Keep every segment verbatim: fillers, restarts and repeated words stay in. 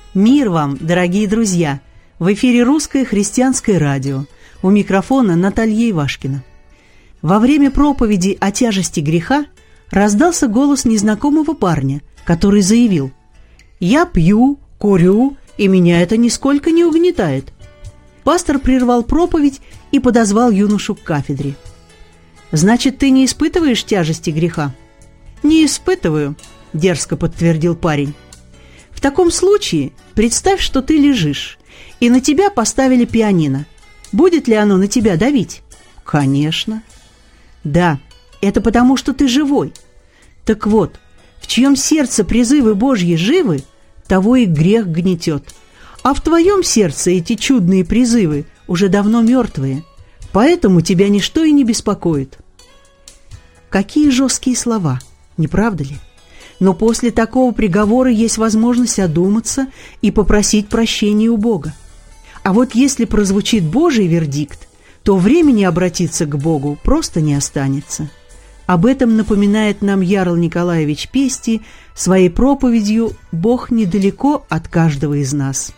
Мир вам, дорогие друзья! В эфире Русское христианское радио. У микрофона Наталья Ивашкина. Во время проповеди о тяжести греха раздался голос незнакомого парня, который заявил: «Я пью, курю, и меня это нисколько не угнетает». Пастор прервал проповедь и подозвал юношу к кафедре. «Значит, ты не испытываешь тяжести греха?» «Не испытываю», — дерзко подтвердил парень. «В таком случае представь, что ты лежишь, и на тебя поставили пианино. Будет ли оно на тебя давить?» «Конечно». «Да, это потому, что ты живой. Так вот, в чьем сердце призывы Божьи живы, того и грех гнетет. А в твоем сердце эти чудные призывы уже давно мертвые, поэтому тебя ничто и не беспокоит». Какие жесткие слова, не правда ли? Но после такого приговора есть возможность одуматься и попросить прощения у Бога. А вот если прозвучит Божий вердикт, то времени обратиться к Богу просто не останется. Об этом напоминает нам Ярл Николаевич Пести своей проповедью «Бог недалеко от каждого из нас».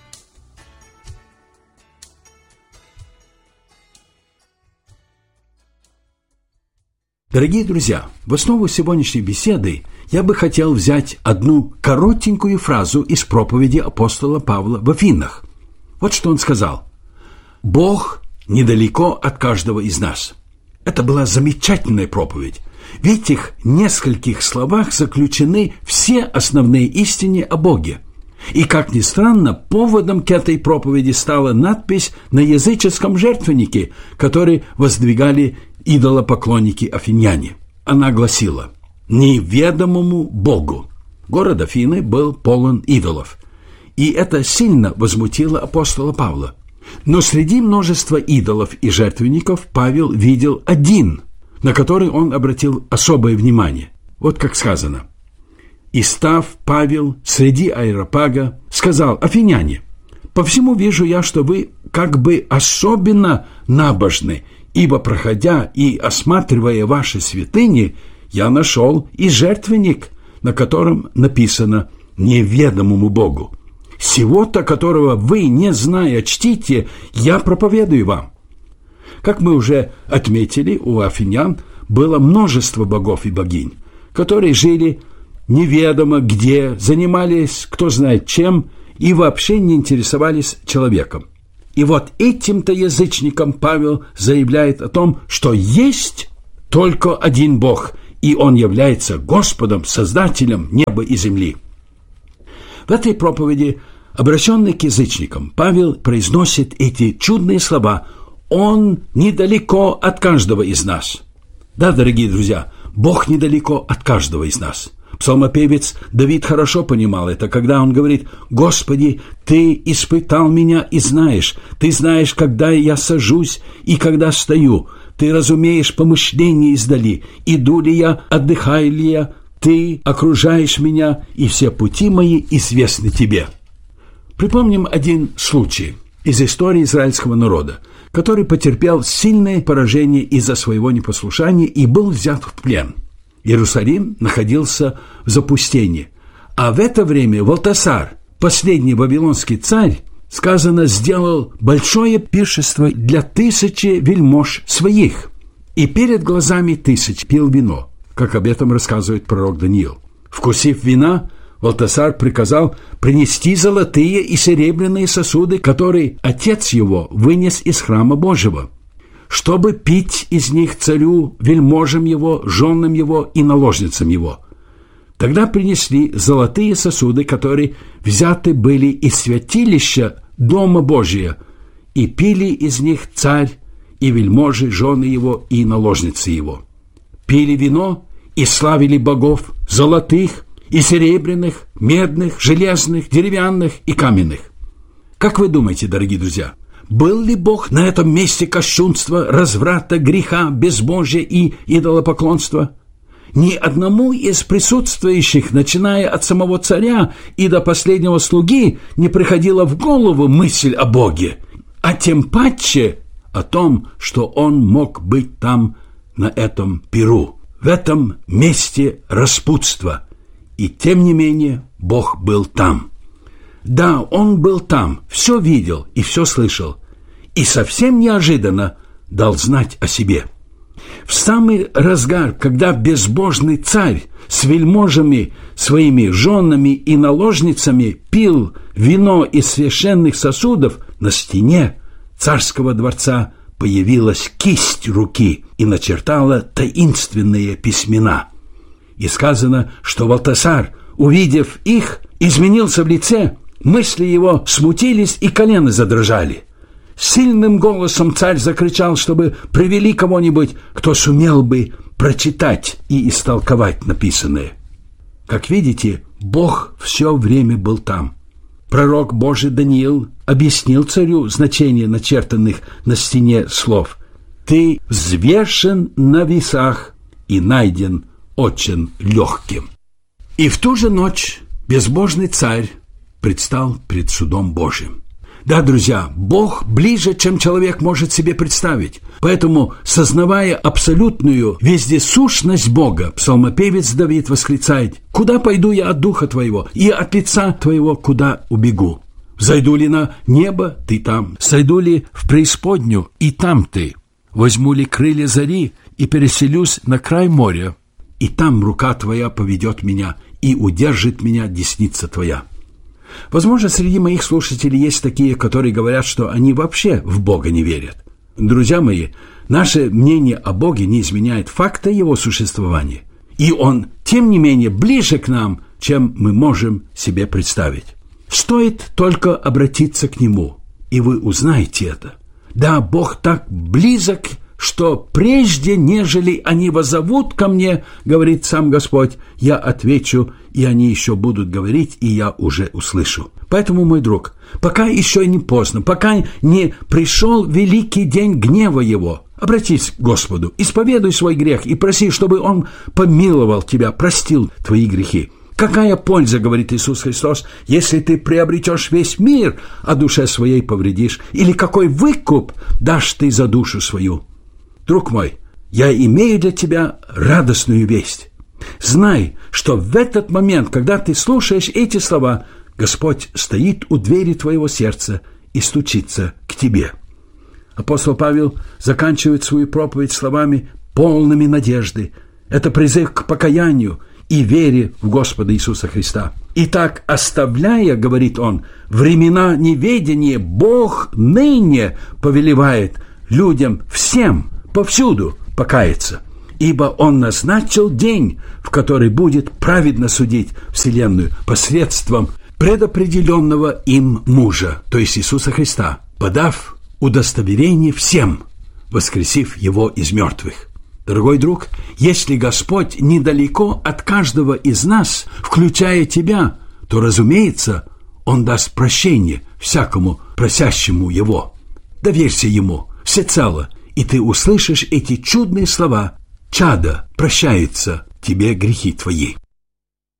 Дорогие друзья, в основу сегодняшней беседы я бы хотел взять одну коротенькую фразу из проповеди апостола Павла в Афинах. Вот что он сказал: «Бог недалеко от каждого из нас». Это была замечательная проповедь. В этих нескольких словах заключены все основные истины о Боге. И, как ни странно, поводом к этой проповеди стала надпись на языческом жертвеннике, который воздвигали идолопоклонники афиняне. Она гласила: «Неведомому Богу». Город Афины был полон идолов, и это сильно возмутило апостола Павла. Но среди множества идолов и жертвенников Павел видел один, на который он обратил особое внимание. Вот как сказано: «И став Павел среди Ареопага, сказал: афиняне, по всему вижу я, что вы как бы особенно набожны, ибо, проходя и осматривая ваши святыни, я нашел и жертвенник, на котором написано «неведомому Богу». Сего-то, которого вы, не зная, чтите, я проповедую вам». Как мы уже отметили, у афинян было множество богов и богинь, которые жили неведомо где, занимались кто знает чем и вообще не интересовались человеком. И вот этим-то язычникам Павел заявляет о том, что есть только один Бог, и Он является Господом, Создателем неба и земли. В этой проповеди, обращенной к язычникам, Павел произносит эти чудные слова: «Он недалеко от каждого из нас». Да, дорогие друзья, Бог недалеко от каждого из нас. Псалмопевец Давид хорошо понимал это, когда он говорит: «Господи, Ты испытал меня и знаешь, Ты знаешь, когда я сажусь и когда стою, Ты разумеешь помышления издали, иду ли я, отдыхаю ли я, Ты окружаешь меня, и все пути мои известны Тебе». Припомним один случай из истории израильского народа, который потерпел сильное поражение из-за своего непослушания и был взят в плен. Иерусалим находился в запустении, а в это время Валтасар, последний вавилонский царь, сказано, сделал большое пиршество для тысячи вельмож своих, и перед глазами тысяч пил вино, как об этом рассказывает пророк Даниил. Вкусив вина, Валтасар приказал принести золотые и серебряные сосуды, которые отец его вынес из храма Божьего, чтобы пить из них царю, вельможам его, женам его и наложницам его. Тогда принесли золотые сосуды, которые взяты были из святилища Дома Божия, и пили из них царь и вельможи, жены его и наложницы его. Пили вино и славили богов золотых и серебряных, медных, железных, деревянных и каменных. Как вы думаете, дорогие друзья, был ли Бог на этом месте кощунства, разврата, греха, безбожия и идолопоклонства? Ни одному из присутствующих, начиная от самого царя и до последнего слуги, не приходила в голову мысль о Боге, а тем паче о том, что он мог быть там, на этом пиру, в этом месте распутства. И тем не менее Бог был там. Да, он был там, все видел и все слышал, и совсем неожиданно дал знать о себе. В самый разгар, когда безбожный царь с вельможами, своими женами и наложницами пил вино из священных сосудов, на стене царского дворца появилась кисть руки и начертала таинственные письмена. И сказано, что Валтасар, увидев их, изменился в лице, мысли его смутились и колено задрожали. Сильным голосом царь закричал, чтобы привели кого-нибудь, кто сумел бы прочитать и истолковать написанное. Как видите, Бог все время был там. Пророк Божий Даниил объяснил царю значение начертанных на стене слов. «Ты взвешен на весах и найден очень легким». И в ту же ночь безбожный царь предстал пред судом Божьим. Да, друзья, Бог ближе, чем человек может себе представить. Поэтому, сознавая абсолютную вездесущность Бога, псалмопевец Давид восклицает: «Куда пойду я от духа твоего, и от лица твоего куда убегу? Зайду ли на небо, ты там, сойду ли в преисподнюю, и там ты, возьму ли крылья зари и переселюсь на край моря, и там рука твоя поведет меня, и удержит меня десница твоя». Возможно, среди моих слушателей есть такие, которые говорят, что они вообще в Бога не верят. Друзья мои, наше мнение о Боге не изменяет факта Его существования. И Он, тем не менее, ближе к нам, чем мы можем себе представить. Стоит только обратиться к Нему, и вы узнаете это. Да, Бог так близок, что прежде, нежели они воззовут ко мне, говорит сам Господь, я отвечу, и они еще будут говорить, и я уже услышу. Поэтому, мой друг, пока еще не поздно, пока не пришел великий день гнева Его, обратись к Господу, исповедуй свой грех и проси, чтобы Он помиловал тебя, простил твои грехи. Какая польза, говорит Иисус Христос, если ты приобретешь весь мир, а душе своей повредишь? Или какой выкуп дашь ты за душу свою? Друг мой, я имею для тебя радостную весть. Знай, что в этот момент, когда ты слушаешь эти слова, Господь стоит у двери твоего сердца и стучится к тебе. Апостол Павел заканчивает свою проповедь словами, полными надежды. Это призыв к покаянию и вере в Господа Иисуса Христа. Итак, оставляя, говорит он, времена неведения, Бог ныне повелевает людям всем, повсюду покаяться, ибо Он назначил день, в который будет праведно судить вселенную посредством предопределенного им мужа, то есть Иисуса Христа, подав удостоверение всем, воскресив Его из мертвых. Дорогой друг, если Господь недалеко от каждого из нас, включая тебя, то, разумеется, Он даст прощение всякому просящему Его. Доверься Ему всецело, и ты услышишь эти чудные слова: «Чадо, прощаются тебе грехи твои».